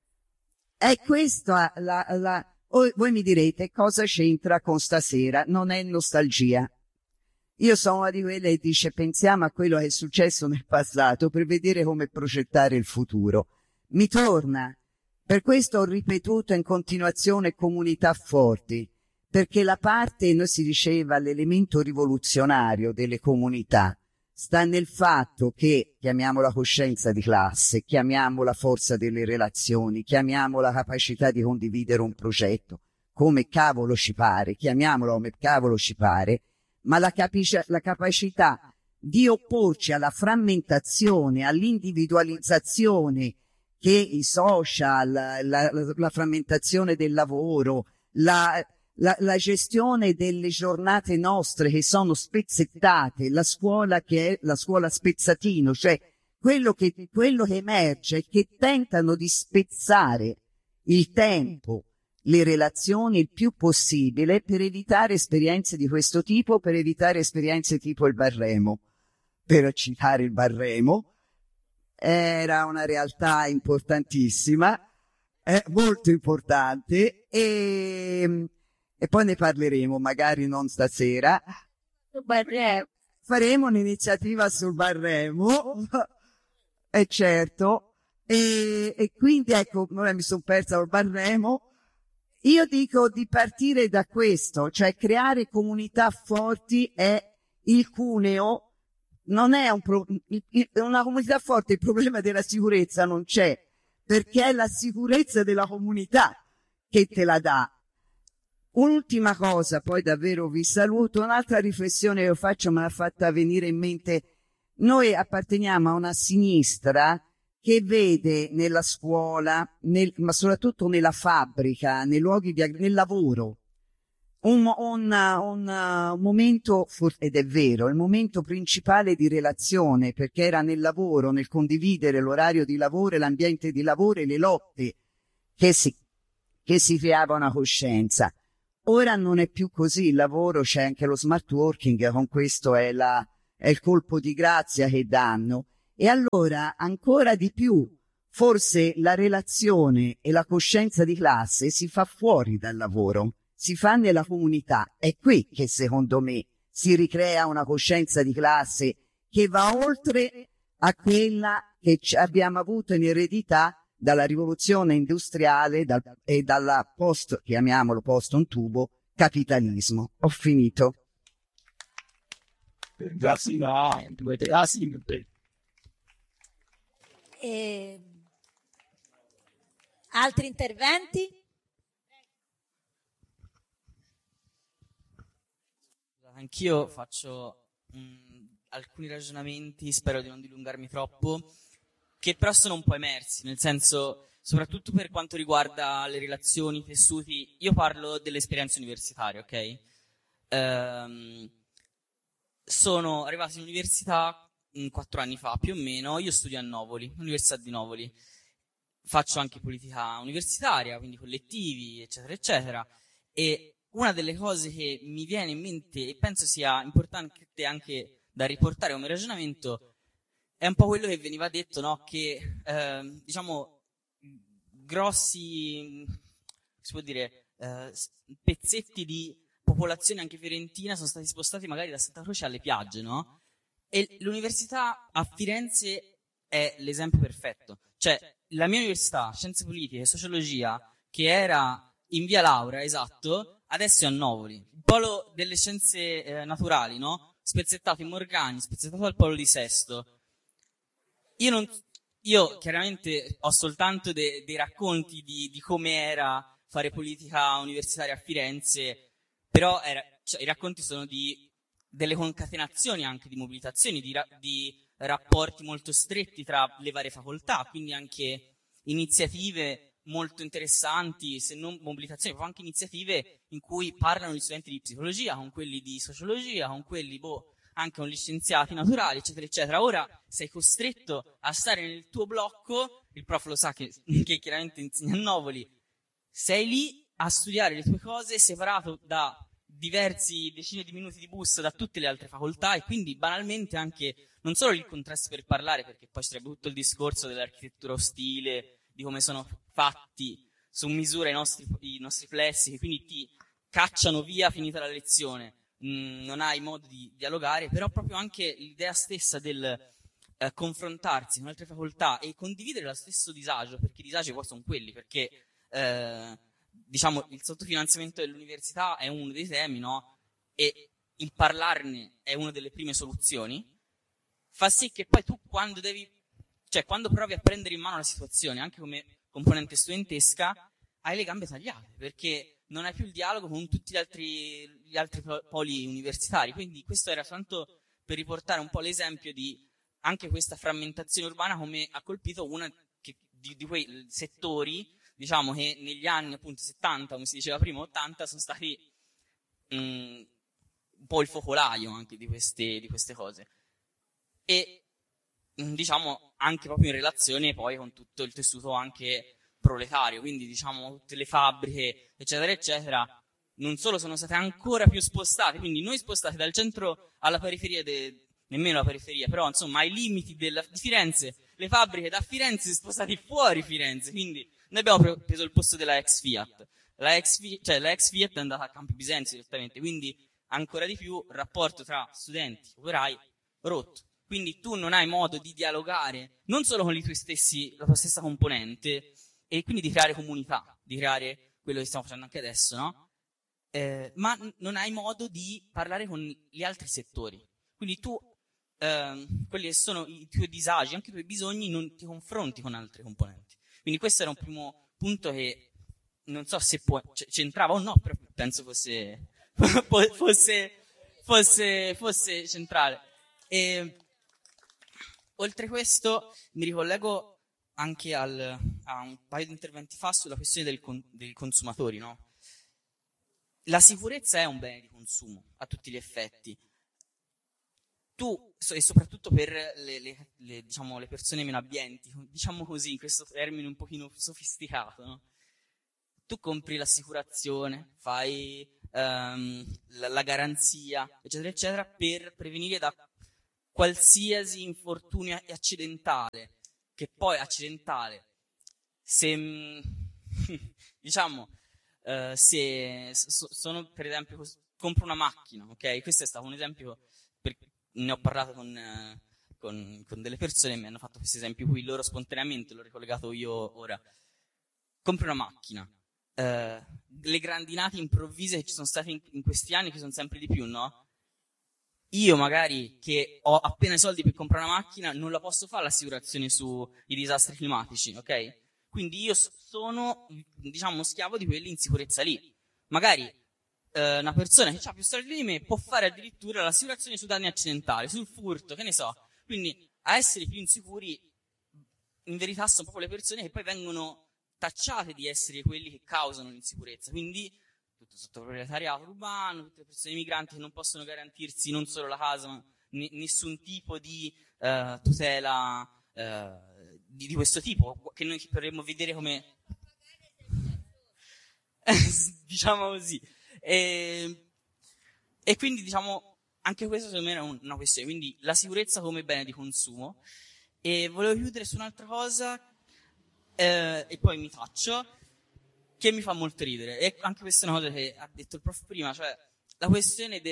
È questa voi mi direte cosa c'entra con stasera? Non è nostalgia. Io sono una di quelle che dice pensiamo a quello che è successo nel passato per vedere come progettare il futuro. Mi torna. Per questo ho ripetuto in continuazione comunità forti, perché la parte, noi si diceva, l'elemento rivoluzionario delle comunità sta nel fatto che, chiamiamola coscienza di classe, chiamiamola forza delle relazioni, chiamiamola capacità di condividere un progetto, come cavolo ci pare, chiamiamolo come cavolo ci pare, ma la capacità di opporci alla frammentazione, all'individualizzazione che i social, la frammentazione del lavoro, la gestione delle giornate nostre che sono spezzettate, la scuola che è la scuola spezzatino, cioè quello che emerge è che tentano di spezzare il tempo, le relazioni il più possibile per evitare esperienze di questo tipo, per evitare esperienze tipo il Barremo. Per citare il Barremo, era una realtà importantissima, molto importante, e poi ne parleremo, magari non stasera. Faremo un'iniziativa sul Barremo, certo, e quindi ecco, ora mi sono persa il Barremo. Io dico di partire da questo, cioè creare comunità forti è il cuneo, non è una comunità forte, il problema della sicurezza non c'è, perché è la sicurezza della comunità che te la dà. Un'ultima cosa, poi davvero vi saluto, un'altra riflessione che io faccio me l'ha fatta venire in mente. Noi apparteniamo a una sinistra che vede nella scuola, ma soprattutto nella fabbrica, nei luoghi nel lavoro, un momento, ed è vero, il momento principale di relazione, perché era nel lavoro, nel condividere l'orario di lavoro e l'ambiente di lavoro e le lotte che si creava una coscienza. Ora non è più così, il lavoro, c'è anche lo smart working, con questo è il colpo di grazia che danno. E allora, ancora di più, forse la relazione e la coscienza di classe si fa fuori dal lavoro, si fa nella comunità. È qui che secondo me si ricrea una coscienza di classe che va oltre a quella che abbiamo avuto in eredità dalla rivoluzione industriale e dalla chiamiamolo post un tubo, capitalismo. Ho finito. Altri interventi? Anch'io faccio alcuni ragionamenti, spero di non dilungarmi troppo, che però sono un po' emersi, nel senso, soprattutto per quanto riguarda le relazioni, i tessuti. Io parlo dell'esperienza universitaria, ok? Sono arrivato in università 4 anni fa, più o meno. Io studio a Novoli, Università di Novoli. Faccio anche politica universitaria, quindi collettivi, eccetera, eccetera. E una delle cose che mi viene in mente, e penso sia importante anche da riportare come ragionamento, è un po' quello che veniva detto, no? Che, diciamo, grossi, si può dire, pezzetti di popolazione anche fiorentina sono stati spostati magari da Santa Croce alle piagge, no? E l'università a Firenze è l'esempio perfetto. Cioè, la mia università, Scienze Politiche e Sociologia, che era in via Laurea, esatto, adesso è a Novoli. Il polo delle scienze naturali, no? Spezzettato in Morgagni, spezzettato al polo di Sesto. Io chiaramente ho soltanto dei racconti di come era fare politica universitaria a Firenze, però i racconti sono delle concatenazioni anche di mobilitazioni, di rapporti molto stretti tra le varie facoltà, quindi anche iniziative molto interessanti, se non mobilitazioni, proprio anche iniziative in cui parlano gli studenti di psicologia con quelli di sociologia, con quelli, anche con gli scienziati naturali, eccetera, eccetera. Ora sei costretto a stare nel tuo blocco, il prof lo sa che chiaramente insegna a Novoli, sei lì a studiare le tue cose separato da diversi decine di minuti di bus da tutte le altre facoltà, e quindi banalmente anche non solo li incontrasti per parlare, perché poi ci sarebbe tutto il discorso dell'architettura ostile, di come sono fatti su misura i nostri plessi, che quindi ti cacciano via finita la lezione, non hai modo di dialogare, però proprio anche l'idea stessa del confrontarsi con altre facoltà e condividere lo stesso disagio, perché i disagi poi sono quelli, perché diciamo il sottofinanziamento dell'università è uno dei temi, no? E il parlarne è una delle prime soluzioni, fa sì che poi tu quando provi a prendere in mano la situazione, anche come componente studentesca, hai le gambe tagliate, perché non hai più il dialogo con tutti gli altri poli universitari. Quindi questo era soltanto per riportare un po' l'esempio di anche questa frammentazione urbana, come ha colpito una di quei settori, diciamo, che negli anni appunto 70, come si diceva prima, 80, sono stati un po' il focolaio anche di queste cose. E diciamo anche proprio in relazione poi con tutto il tessuto anche proletario, quindi diciamo tutte le fabbriche, eccetera, eccetera, non solo sono state ancora più spostate, quindi noi spostati dal centro alla periferia, nemmeno la periferia, però insomma ai limiti di Firenze, le fabbriche da Firenze sono spostate fuori Firenze, quindi noi abbiamo preso il posto della ex Fiat, la ex Fiat è andata a Campi Bisenzio direttamente, quindi ancora di più il rapporto tra studenti, operai, rotto. Quindi tu non hai modo di dialogare non solo con la tua stessa componente, e quindi di creare comunità, di creare quello che stiamo facendo anche adesso, no? Ma non hai modo di parlare con gli altri settori. Quindi tu, quelli che sono i tuoi disagi, anche i tuoi bisogni, non ti confronti con altre componenti. Quindi questo era un primo punto che non so se c'entrava o no, però penso fosse centrale. E oltre questo mi ricollego anche a un paio di interventi fa sulla questione dei consumatori, no? La sicurezza è un bene di consumo a tutti gli effetti. E soprattutto per diciamo, le persone meno abbienti, diciamo così, in questo termine un pochino sofisticato, no? tu compri l'assicurazione, fai la garanzia, eccetera, eccetera, per prevenire da qualsiasi infortunio accidentale, che poi accidentale, se diciamo, sono per esempio, compro una macchina, ok? Questo è stato un esempio, ne ho parlato con delle persone, mi hanno fatto questo esempio qui, loro spontaneamente, l'ho ricollegato io ora. Compri una macchina, le grandinate improvvise che ci sono state in questi anni, che sono sempre di più, no? Io magari che ho appena i soldi per comprare una macchina non la posso fare l'assicurazione sui disastri climatici, ok? Quindi io sono, diciamo, schiavo di quell'insicurezza lì. Magari una persona che ha più soldi di me può fare addirittura l'assicurazione su danni accidentali, sul furto, che ne so. Quindi a essere più insicuri in verità sono proprio le persone che poi vengono tacciate di essere quelli che causano l'insicurezza. Quindi tutto sotto proprietariato urbano, tutte le persone migranti che non possono garantirsi non solo la casa, ma nessun tipo di tutela di questo tipo, che noi potremmo vedere come diciamo così. E quindi diciamo anche questo secondo me è una questione, quindi la sicurezza come bene di consumo. E volevo chiudere su un'altra cosa e poi mi taccio, che mi fa molto ridere, e anche questa è una cosa che ha detto il prof prima, cioè la questione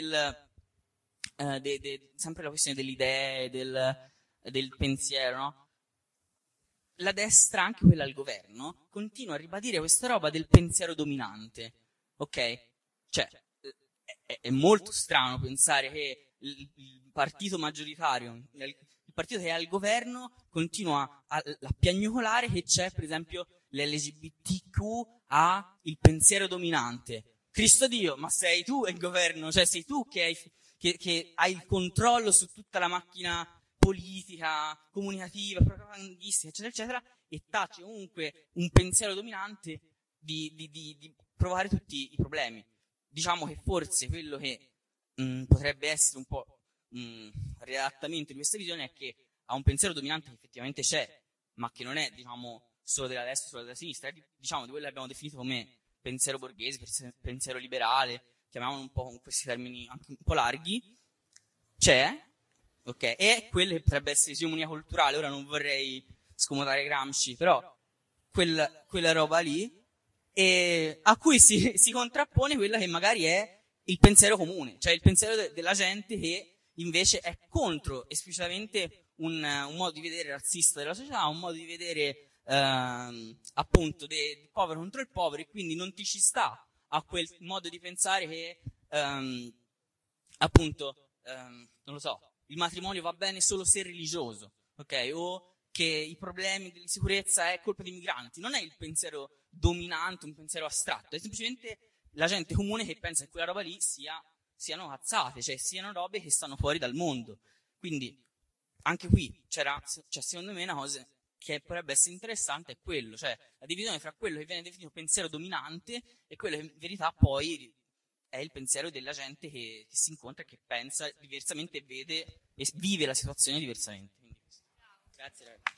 sempre la questione delle idee, del pensiero, no? La destra, anche quella al governo, continua a ribadire questa roba del pensiero dominante, ok? Cioè, è molto strano pensare che il partito maggioritario, il partito che è al governo, continua a piagnucolare che c'è, per esempio, l'LGBTQ ha il pensiero dominante. Cristo Dio, ma sei tu il governo, cioè sei tu che hai il controllo su tutta la macchina politica, comunicativa, propagandistica, eccetera, eccetera, e taci comunque un pensiero dominante di provare tutti i problemi. Diciamo che forse quello che potrebbe essere un po' riadattamento di questa visione è che ha un pensiero dominante che effettivamente c'è, ma che non è, diciamo, solo della destra o solo della sinistra, è diciamo di quello che abbiamo definito come pensiero borghese, pensiero liberale, chiamiamolo un po' con questi termini anche un po' larghi, c'è, ok, e quello che potrebbe essere egemonia culturale. Ora non vorrei scomodare Gramsci, però quella roba lì, e a cui si contrappone quella che magari è il pensiero comune, cioè il pensiero della gente che invece è contro esplicitamente un modo di vedere razzista della società, un modo di vedere appunto del povero contro il povero, e quindi non ti ci sta a quel modo di pensare che appunto non lo so, il matrimonio va bene solo se religioso, ok? O che i problemi della sicurezza è colpa dei migranti. Non è il pensiero dominante, un pensiero astratto, è semplicemente la gente comune che pensa che quella roba lì siano cazzate, cioè siano robe che stanno fuori dal mondo. Quindi anche qui c'è secondo me una cosa che potrebbe essere interessante, è quello, cioè la divisione fra quello che viene definito pensiero dominante e quello che in verità poi è il pensiero della gente che si incontra e che pensa diversamente e vede e vive la situazione diversamente. Quindi, grazie ragazzi.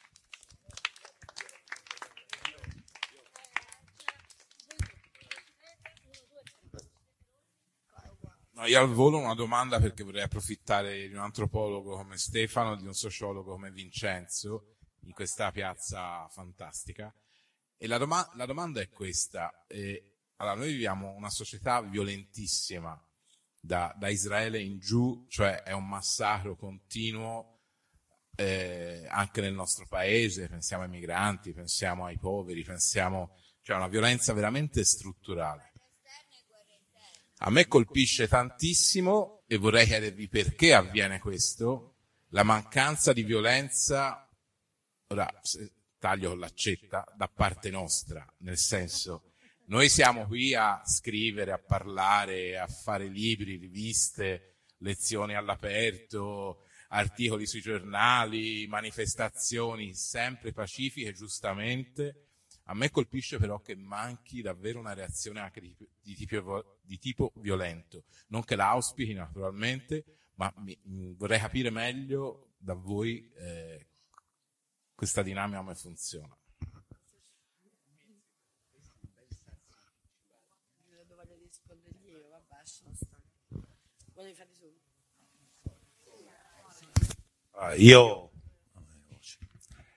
No, io al volo una domanda, perché vorrei approfittare di un antropologo come Stefano, di un sociologo come Vincenzo, in questa piazza fantastica. E la domanda è questa. Allora, noi viviamo una società violentissima da Israele in giù, cioè è un massacro continuo anche nel nostro paese, pensiamo ai migranti, pensiamo ai poveri, cioè una violenza veramente strutturale. A me colpisce tantissimo, e vorrei chiedervi perché avviene questo, la mancanza di violenza, ora taglio con l'accetta, da parte nostra, nel senso, noi siamo qui a scrivere, a parlare, a fare libri, riviste, lezioni all'aperto, articoli sui giornali, manifestazioni sempre pacifiche, giustamente. A me colpisce però che manchi davvero una reazione anche di tipo violento. Non che la auspichi naturalmente, ma vorrei capire meglio da voi questa dinamica come funziona. Io